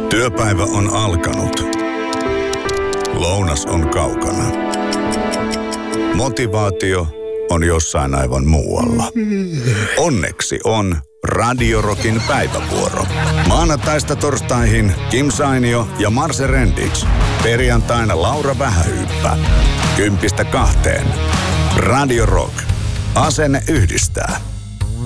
Työpäivä on alkanut. Lounas on kaukana. Motivaatio on jossain aivan muualla. Onneksi on Radio Rockin päivävuoro. Maanantaista torstaihin Kim Sainio ja Marse Rendix. Perjantaina Laura Vähähyyppä. 10-2. Radio Rock. Asenne yhdistää.